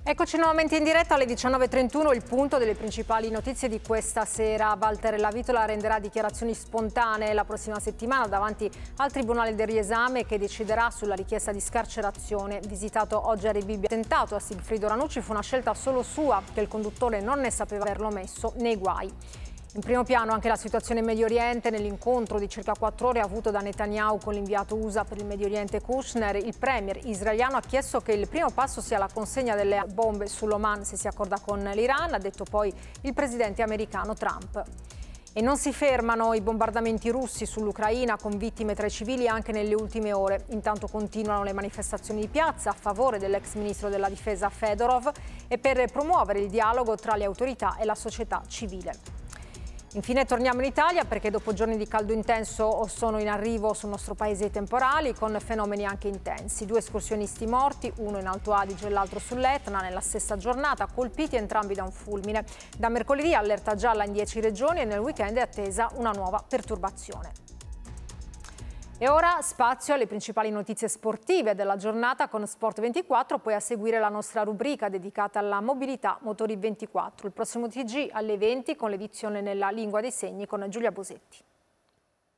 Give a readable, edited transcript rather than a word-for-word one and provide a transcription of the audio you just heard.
Eccoci nuovamente in diretta alle 19:31, il punto delle principali notizie di questa sera. Walter Lavitola renderà dichiarazioni spontanee la prossima settimana davanti al Tribunale del Riesame che deciderà sulla richiesta di scarcerazione. Visitato oggi a Rebibbia, attentato a Sigfrido Ranucci, fu una scelta solo sua, che il conduttore non ne sapeva averlo messo nei guai. In primo piano anche la situazione in Medio Oriente. Nell'incontro di circa 4 ore avuto da Netanyahu con l'inviato USA per il Medio Oriente Kushner, il premier israeliano ha chiesto che il primo passo sia la consegna delle bombe sull'Oman se si accorda con l'Iran, ha detto poi il presidente americano Trump. E non si fermano i bombardamenti russi sull'Ucraina con vittime tra i civili anche nelle ultime ore. Intanto continuano le manifestazioni di piazza a favore dell'ex ministro della difesa Fedorov e per promuovere il dialogo tra le autorità e la società civile. Infine torniamo in Italia perché dopo giorni di caldo intenso sono in arrivo sul nostro paese i temporali con fenomeni anche intensi. 2 escursionisti morti, uno in Alto Adige e l'altro sull'Etna, nella stessa giornata, colpiti entrambi da un fulmine. Da mercoledì allerta gialla in 10 regioni e nel weekend è attesa una nuova perturbazione. E ora spazio alle principali notizie sportive della giornata con Sport24, poi a seguire la nostra rubrica dedicata alla mobilità Motori24. Il prossimo TG alle 20 con l'edizione nella lingua dei segni con Giulia Bosetti.